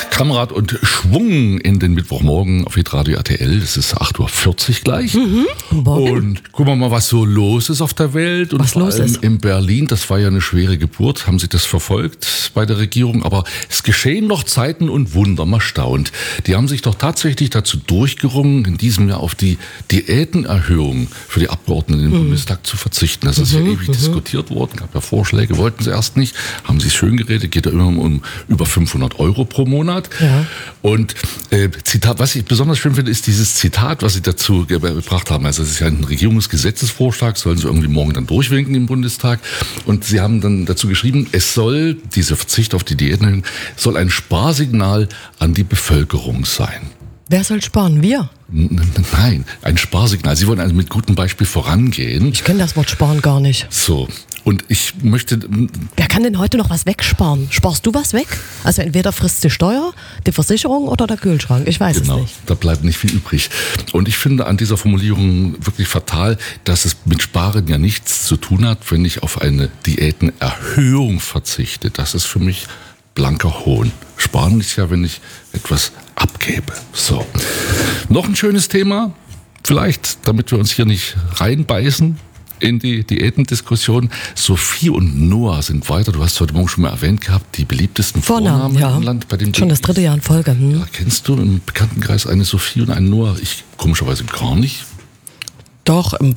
Kamerad und Schwung in den Mittwochmorgen auf Hitradio RTL. Es ist 8.40 Uhr gleich. Und gucken wir mal, was so los ist auf der Welt. Und was vor los allem ist. in Berlin, das war ja eine schwere Geburt. Haben Sie das verfolgt bei der Regierung? Aber es geschehen noch Zeiten und Wunder. Man staunt. Die haben sich doch tatsächlich dazu durchgerungen, in diesem Jahr auf die Diätenerhöhung für die Abgeordneten im Bundestag zu verzichten. Das ist ja ewig diskutiert worden. Gab ja Vorschläge, wollten sie erst nicht. Haben sie es schön geredet. Geht ja immer um über 500 Euro pro Monat. Ja. Und Zitat, was ich besonders schön finde, ist dieses Zitat, was sie dazu gebracht haben. Also es ist ja ein Regierungsgesetzesvorschlag, sollen sie irgendwie morgen dann durchwinken im Bundestag. Und sie haben dann dazu geschrieben, es soll, dieser Verzicht auf die Diäten, soll ein Sparsignal an die Bevölkerung sein. Wer soll sparen? Wir? Nein, ein Sparsignal. Sie wollen also mit gutem Beispiel vorangehen. Ich kenne das Wort sparen gar nicht. So. Und ich möchte... Wer kann denn heute noch was wegsparen? Sparst du was weg? Also entweder frisst die Steuer, die Versicherung oder der Kühlschrank. Ich weiß es nicht. Da bleibt nicht viel übrig. Und ich finde an dieser Formulierung wirklich fatal, dass es mit Sparen ja nichts zu tun hat, wenn ich auf eine Diätenerhöhung verzichte. Das ist für mich blanker Hohn. Sparen ist ja, wenn ich etwas abgebe. So. Noch ein schönes Thema, vielleicht, damit wir uns hier nicht reinbeißen in die Diätendiskussion. Sophie und Noah sind weiter. Du hast heute Morgen schon mal erwähnt gehabt, die beliebtesten Vornamen im Land. Bei dem schon das 3. Jahr in Folge. Ja, kennst du im Bekanntenkreis eine Sophie und einen Noah? Ich komischerweise gar nicht. Doch, in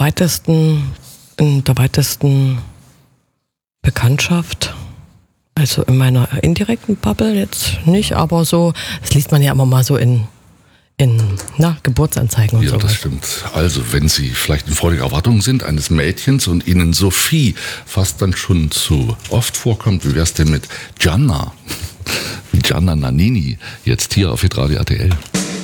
der weitesten Bekanntschaft. Also in meiner indirekten Bubble jetzt nicht, aber so, das liest man ja immer mal so in Geburtsanzeigen und so. Ja, das stimmt. Also, wenn Sie vielleicht in freudiger Erwartung sind eines Mädchens und Ihnen Sophie fast dann schon zu oft vorkommt, wie wär's denn mit Gianna? Gianna Nannini, jetzt hier auf Hitradio RTL.